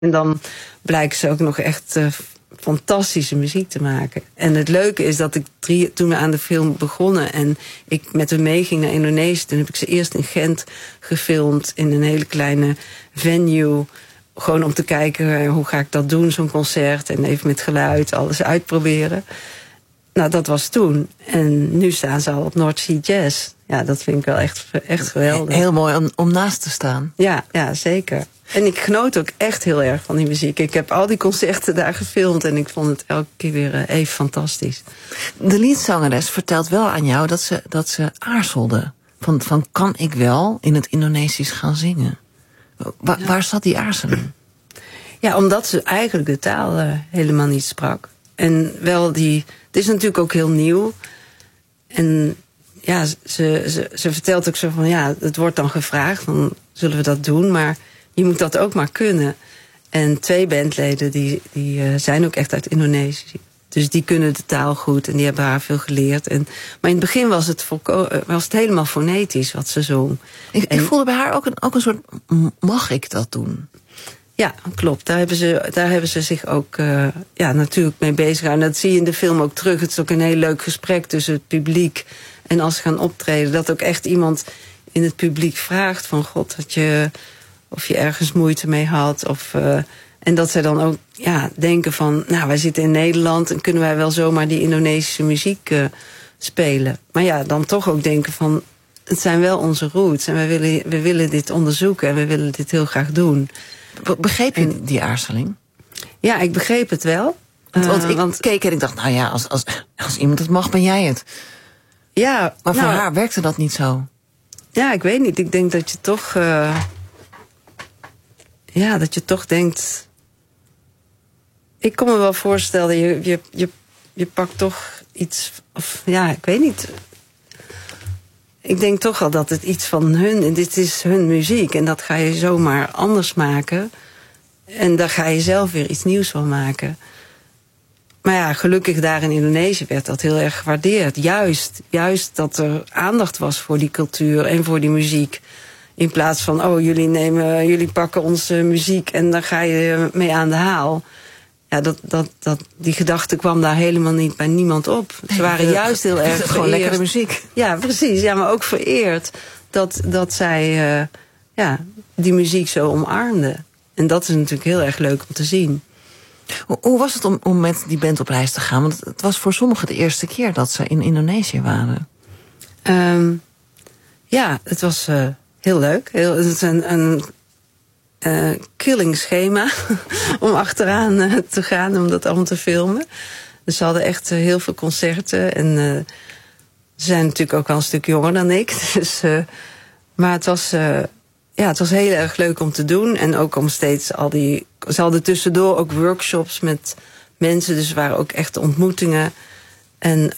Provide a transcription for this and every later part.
En dan blijken ze ook nog echt fantastische muziek te maken. En het leuke is dat toen we aan de film begonnen en ik met hem meeging naar Indonesië, toen heb ik ze eerst in Gent gefilmd in een hele kleine venue. Gewoon om te kijken, hoe ga ik dat doen, zo'n concert. En even met geluid, alles uitproberen. Nou, dat was toen. En nu staan ze al op North Sea Jazz. Ja, dat vind ik wel echt geweldig. Heel mooi om naast te staan. Ja, zeker. En ik genoot ook echt heel erg van die muziek. Ik heb al die concerten daar gefilmd en ik vond het elke keer weer even fantastisch. De liedzangeres vertelt wel aan jou dat ze aarzelde. Van kan ik wel in het Indonesisch gaan zingen? Waar zat die aarzeling? Ja, omdat ze eigenlijk de taal helemaal niet sprak. En wel het is natuurlijk ook heel nieuw. En ja, ze vertelt ook zo van, ja, het wordt dan gevraagd, dan zullen we dat doen, maar je moet dat ook maar kunnen. En 2 bandleden, die zijn ook echt uit Indonesië. Dus die kunnen de taal goed en die hebben haar veel geleerd. Maar in het begin was het helemaal fonetisch wat ze zong. Ik voelde bij haar ook een soort, mag ik dat doen? Ja, klopt. Daar hebben ze zich ook natuurlijk mee bezig gehouden. Dat zie je in de film ook terug. Het is ook een heel leuk gesprek tussen het publiek en als ze gaan optreden. Dat ook echt iemand in het publiek vraagt van God, of je ergens moeite mee had. En dat zij dan ook denken van, nou, wij zitten in Nederland en kunnen wij wel zomaar die Indonesische muziek spelen. Maar ja, dan toch ook denken van, het zijn wel onze roots en we willen dit onderzoeken en we willen dit heel graag doen. Begreep je die aarzeling? Ja, ik begreep het wel. Want ik keek en ik dacht, nou ja, als iemand het mag, ben jij het. Ja, maar voor haar werkte dat niet zo. Ja, ik weet niet. Ik denk dat je toch denkt, ik kon me wel voorstellen, je pakt toch iets, of ja, ik weet niet. Ik denk toch wel dat het iets van hun, en dit is hun muziek, en dat ga je zomaar anders maken. En daar ga je zelf weer iets nieuws van maken. Maar ja, gelukkig daar in Indonesië werd dat heel erg gewaardeerd. Juist dat er aandacht was voor die cultuur en voor die muziek. In plaats van, jullie pakken onze muziek en daar ga je mee aan de haal. Ja, die gedachte kwam daar helemaal niet bij niemand op. Ze waren juist heel erg gewoon lekkere muziek. Ja, precies. Ja, maar ook vereerd dat zij die muziek zo omarmden. En dat is natuurlijk heel erg leuk om te zien. Hoe was het om met die band op reis te gaan? Want het was voor sommigen de eerste keer dat ze in Indonesië waren. Het was heel leuk. Het is een killing schema om achteraan te gaan, om dat allemaal te filmen. Dus ze hadden echt heel veel concerten. En ze zijn natuurlijk ook wel een stuk jonger dan ik. Dus, maar het was heel erg leuk om te doen. En ook om steeds ze hadden tussendoor ook workshops met mensen. Dus er waren ook echte ontmoetingen. En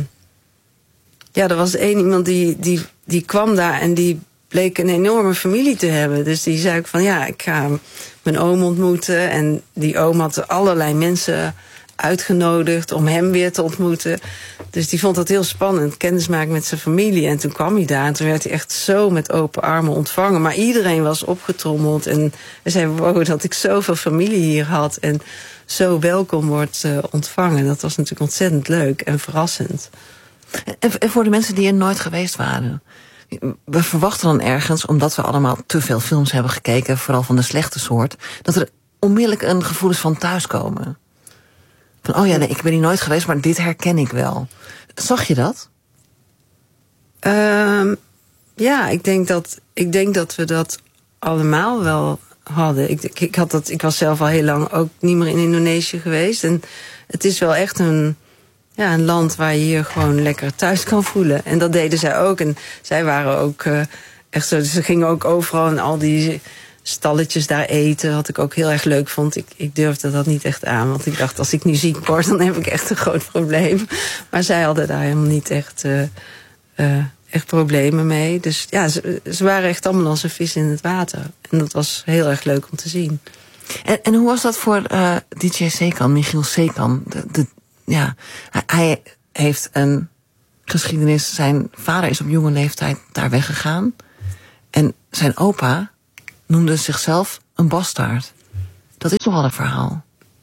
er was iemand die kwam daar en die bleek een enorme familie te hebben. Dus die zei ook van, ik ga mijn oom ontmoeten. En die oom had allerlei mensen uitgenodigd om hem weer te ontmoeten. Dus die vond dat heel spannend, kennismaken met zijn familie. En toen kwam hij daar en toen werd hij echt zo met open armen ontvangen. Maar iedereen was opgetrommeld en hij zei, wow, dat ik zoveel familie hier had en zo welkom wordt ontvangen. Dat was natuurlijk ontzettend leuk en verrassend. En voor de mensen die er nooit geweest waren, we verwachten dan ergens, omdat we allemaal te veel films hebben gekeken, vooral van de slechte soort, dat er onmiddellijk een gevoel is van thuiskomen. Van, ik ben hier nooit geweest, maar dit herken ik wel. Zag je dat? Ik denk dat we dat allemaal wel hadden. Ik was zelf al heel lang ook niet meer in Indonesië geweest. En het is wel echt een land waar je je gewoon lekker thuis kan voelen. En dat deden zij ook. En zij waren ook echt zo. Dus ze gingen ook overal in al die stalletjes daar eten, wat ik ook heel erg leuk vond. Ik durfde dat niet echt aan, want ik dacht, als ik nu ziek word, dan heb ik echt een groot probleem. Maar zij hadden daar helemaal niet echt problemen mee. Dus ja, ze waren echt allemaal als een vis in het water. En dat was heel erg leuk om te zien. En hoe was dat voor DJ Sekan, Michiel Sekan? Hij heeft een geschiedenis. Zijn vader is op jonge leeftijd daar weggegaan. En zijn opa noemde zichzelf een bastaard. Dat is nogal een verhaal.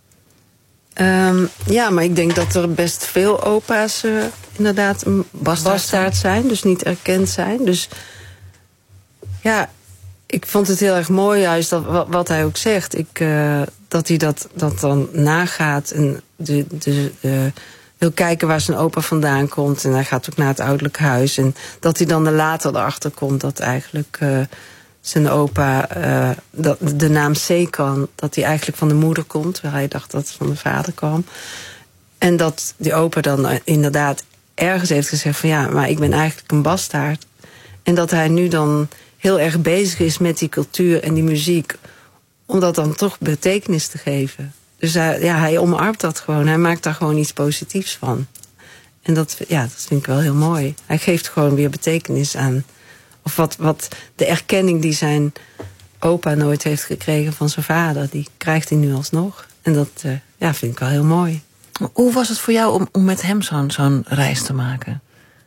Ja, maar ik denk dat er best veel opa's inderdaad een bastaard zijn. Dus niet erkend zijn. Dus ja, ik vond het heel erg mooi juist dat, wat hij ook zegt. Dat hij dat dan nagaat en wil kijken waar zijn opa vandaan komt. En hij gaat ook naar het ouderlijk huis. En dat hij dan later erachter komt dat eigenlijk zijn opa, de naam Sekan, dat hij eigenlijk van de moeder komt. Terwijl hij dacht dat het van de vader kwam. En dat die opa dan inderdaad ergens heeft gezegd van ja, maar ik ben eigenlijk een bastaard. En dat hij nu dan heel erg bezig is met die cultuur en die muziek, om dat dan toch betekenis te geven. Dus hij omarmt dat gewoon. Hij maakt daar gewoon iets positiefs van. En dat vind ik wel heel mooi. Hij geeft gewoon weer betekenis aan. Of wat de erkenning die zijn opa nooit heeft gekregen van zijn vader, die krijgt hij nu alsnog. En dat vind ik wel heel mooi. Hoe was het voor jou om met hem zo'n reis te maken?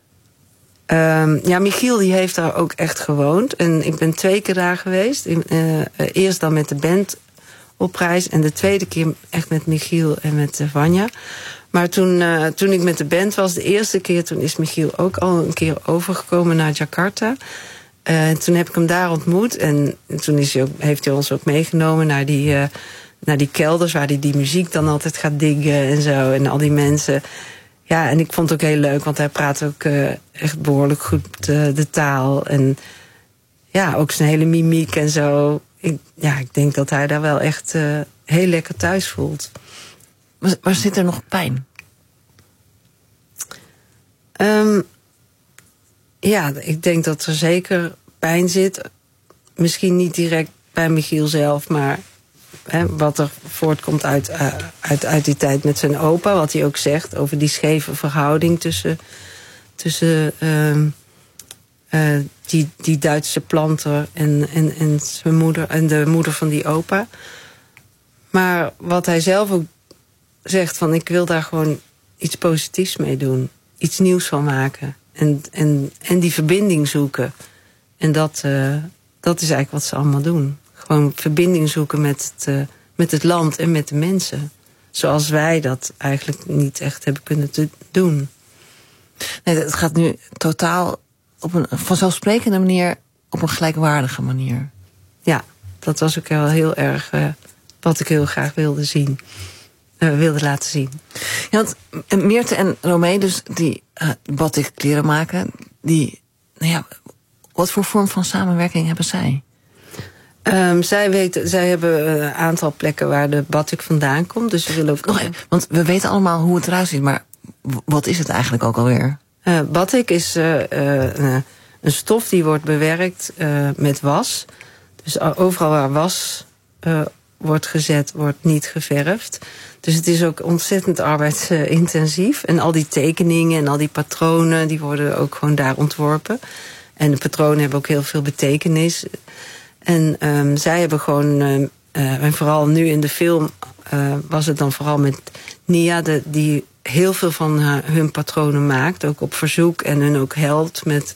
Michiel die heeft daar ook echt gewoond. En ik ben 2 keer daar geweest. Eerst dan met de band op reis. En de tweede keer echt met Michiel en met Vanja. Maar toen ik met de band was, de eerste keer, toen is Michiel ook al een keer overgekomen naar Jakarta. Toen heb ik hem daar ontmoet. En toen heeft hij ons ook meegenomen naar die kelders, waar hij die muziek dan altijd gaat diggen en zo. En al die mensen. Ja, en ik vond het ook heel leuk, want hij praat ook echt behoorlijk goed de taal. En ja, ook zijn hele mimiek en zo. Ik denk dat hij daar wel echt heel lekker thuis voelt. Maar zit er nog pijn? Ik denk dat er zeker pijn zit. Misschien niet direct bij Michiel zelf, maar wat er voortkomt uit die tijd met zijn opa. Wat hij ook zegt over die scheve verhouding tussen die Duitse planter en zijn moeder en de moeder van die opa. Maar wat hij zelf ook zegt van ik wil daar gewoon iets positiefs mee doen. Iets nieuws van maken. En die verbinding zoeken. En dat is eigenlijk wat ze allemaal doen. Gewoon verbinding zoeken met het land en met de mensen. Zoals wij dat eigenlijk niet echt hebben kunnen doen. Nee, het gaat nu totaal op een vanzelfsprekende manier, op een gelijkwaardige manier. Ja, dat was ook wel heel erg wat ik heel graag wilde laten zien. Ja, want Meerte en Romee, dus die batik kleren maken, wat voor vorm van samenwerking hebben zij? Zij hebben een aantal plekken waar de batik vandaan komt. Dus we willen ook. Want we weten allemaal hoe het eruit ziet, maar wat is het eigenlijk ook alweer? Batik is een stof die wordt bewerkt met was. Dus overal waar was wordt gezet, wordt niet geverfd. Dus het is ook ontzettend arbeidsintensief. En al die tekeningen en al die patronen, die worden ook gewoon daar ontworpen. En de patronen hebben ook heel veel betekenis. En zij hebben gewoon, en vooral nu in de film was het dan vooral met Nia, die heel veel van hun patronen maakt, ook op verzoek, en hun ook helpt met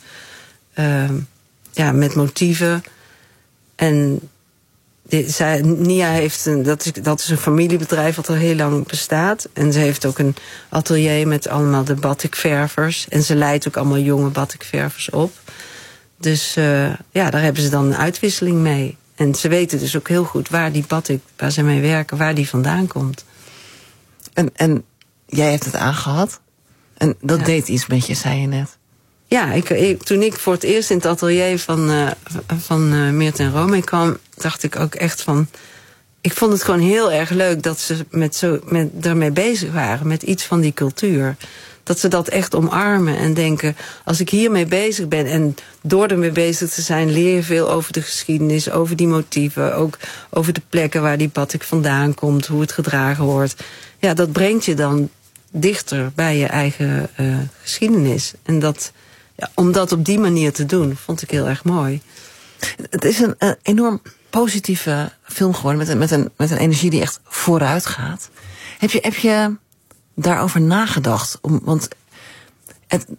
motieven. En Nia heeft dat is een familiebedrijf wat al heel lang bestaat. En ze heeft ook een atelier met allemaal de batikververs. En ze leidt ook allemaal jonge batikververs op. Dus daar hebben ze dan een uitwisseling mee. En ze weten dus ook heel goed waar die batik, waar ze mee werken, waar die vandaan komt. En jij hebt het aangehad. En dat deed iets met je, zei je net. Ja, toen ik voor het eerst in het atelier van Meerte en Romee kwam, dacht ik ook echt van, ik vond het gewoon heel erg leuk dat ze daarmee bezig waren, met iets van die cultuur. Dat ze dat echt omarmen en denken, als ik hiermee bezig ben, en door ermee bezig te zijn, leer je veel over de geschiedenis, over die motieven, ook over de plekken waar die batik vandaan komt, hoe het gedragen wordt. Ja, dat brengt je dan dichter bij je eigen geschiedenis. En om dat op die manier te doen, vond ik heel erg mooi. Het is een enorm positieve film geworden, met een energie die echt vooruit gaat. Heb je daarover nagedacht? Want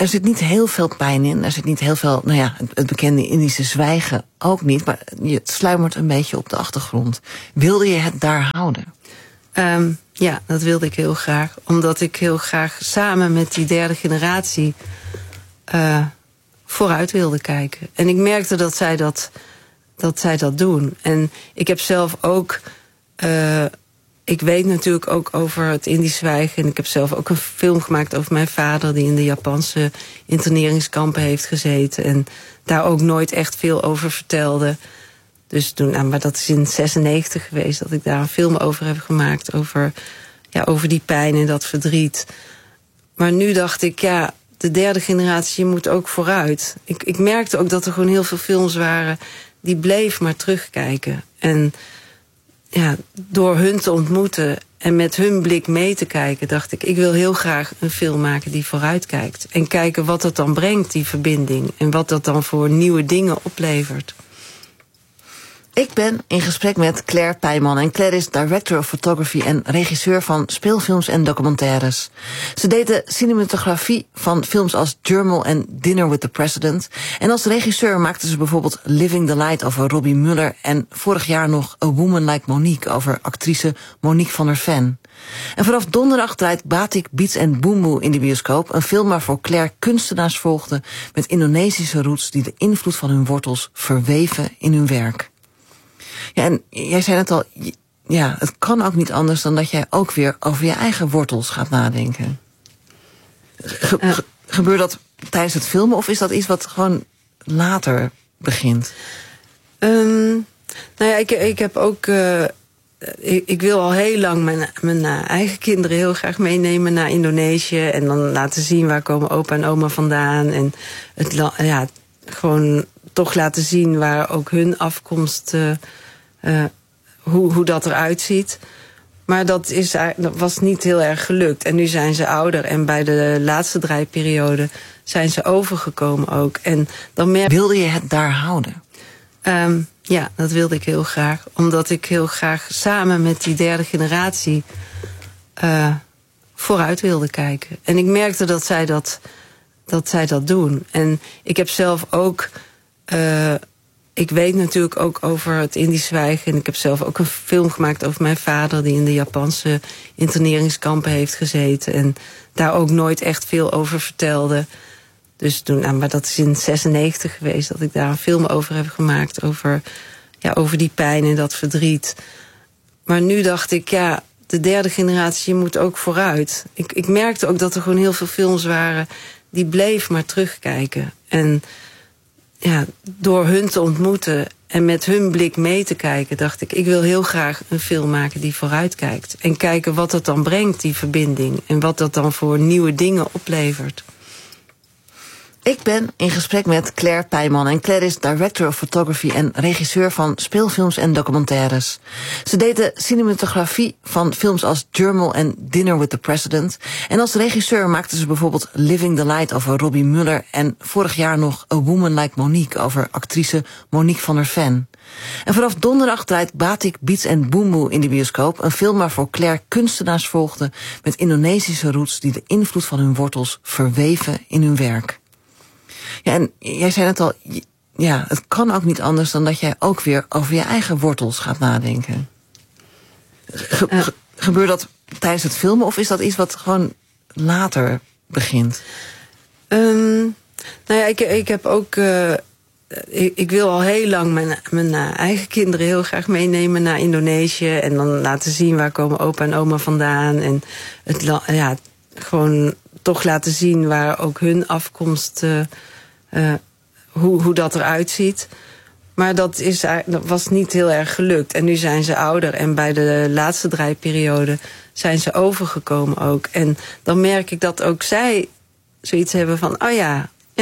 er zit niet heel veel pijn in. Er zit niet heel veel, het bekende Indische zwijgen ook niet. Maar je sluimert een beetje op de achtergrond. Wilde je het daar houden? Ja, dat wilde ik heel graag. Omdat ik heel graag samen met die derde generatie vooruit wilde kijken. En ik merkte dat zij dat doen. En ik heb zelf ook... ik weet natuurlijk ook over het Indisch zwijgen. En ik heb zelf ook een film gemaakt over mijn vader... die in de Japanse interneringskampen heeft gezeten. En daar ook nooit echt veel over vertelde. Dus toen, maar dat is in 1996 geweest... dat ik daar een film over heb gemaakt. Over die pijn en dat verdriet. Maar nu dacht ik, de derde generatie moet ook vooruit. Ik merkte ook dat er gewoon heel veel films waren... die bleef maar terugkijken. En door hun te ontmoeten en met hun blik mee te kijken... dacht ik wil heel graag een film maken die vooruit kijkt. En kijken wat dat dan brengt, die verbinding. En wat dat dan voor nieuwe dingen oplevert. Ik ben in gesprek met Claire Pijman. En Claire is director of photography en regisseur van speelfilms en documentaires. Ze deed de cinematografie van films als Germel en Dinner with the President. En als regisseur maakte ze bijvoorbeeld Living the Light over Robbie Muller... en vorig jaar nog A Woman Like Monique over actrice Monique van der Ven. En vanaf donderdag draait Batik Beats and Boemboe in de bioscoop. Een film waarvoor Claire kunstenaars volgde met Indonesische roots... die de invloed van hun wortels verweven in hun werk. Ja, en jij zei net al, het kan ook niet anders dan dat jij ook weer over je eigen wortels gaat nadenken. Gebeurt dat tijdens het filmen of is dat iets wat gewoon later begint? Ik heb ook... Ik wil al heel lang mijn eigen kinderen heel graag meenemen naar Indonesië. En dan laten zien waar komen opa en oma vandaan. En gewoon toch laten zien waar ook hun afkomst... hoe dat eruit ziet. Maar dat was niet heel erg gelukt. En nu zijn ze ouder. En bij de laatste draaiperiode zijn ze overgekomen ook. En dan wilde je het daar houden? Ja, dat wilde ik heel graag. Omdat ik heel graag samen met die derde generatie... vooruit wilde kijken. En ik merkte dat zij dat doen. En ik heb zelf ook... ik weet natuurlijk ook over het Indisch zwijgen. En ik heb zelf ook een film gemaakt over mijn vader... die in de Japanse interneringskampen heeft gezeten. En daar ook nooit echt veel over vertelde. Dus toen, maar dat is in 1996 geweest... dat ik daar een film over heb gemaakt. Over die pijn en dat verdriet. Maar nu dacht ik, de derde generatie moet ook vooruit. Ik merkte ook dat er gewoon heel veel films waren... die bleef maar terugkijken. En... door hun te ontmoeten en met hun blik mee te kijken... dacht ik wil heel graag een film maken die vooruit kijkt. En kijken wat dat dan brengt, die verbinding. En wat dat dan voor nieuwe dingen oplevert. Ik ben in gesprek met Claire Pijman. En Claire is director of photography en regisseur van speelfilms en documentaires. Ze deed de cinematografie van films als Germel en Dinner with the President. En als regisseur maakte ze bijvoorbeeld Living the Light over Robbie Muller... en vorig jaar nog A Woman Like Monique over actrice Monique van der Ven. En vanaf donderdag draait Batik Beats and Boemboe in de bioscoop. Een film waarvoor Claire kunstenaars volgde met Indonesische roots... die de invloed van hun wortels verweven in hun werk. Ja, en jij zei net al, het kan ook niet anders dan dat jij ook weer over je eigen wortels gaat nadenken. Gebeurt dat tijdens het filmen of is dat iets wat gewoon later begint? Ik heb ook... Ik wil al heel lang mijn eigen kinderen heel graag meenemen naar Indonesië. En dan laten zien waar komen opa en oma vandaan. En gewoon toch laten zien waar ook hun afkomst... hoe dat eruit ziet. Maar dat was niet heel erg gelukt. En nu zijn ze ouder. En bij de laatste draaiperiode zijn ze overgekomen ook. En dan merk ik dat ook zij zoiets hebben van...